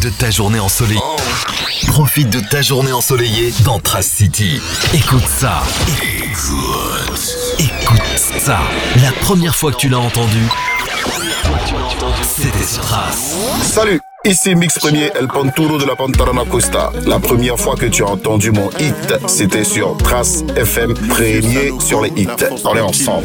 de ta journée ensoleillée. Profite de ta journée ensoleillée dans Trace City. Écoute ça. Écoute ça. La première fois que tu l'as entendu, c'était sur Trace. Salut, ici Mix Premier, El Panturo de la Pantarana Costa. La première fois que tu as entendu mon hit, c'était sur Trace FM, premier sur les hits. On est ensemble.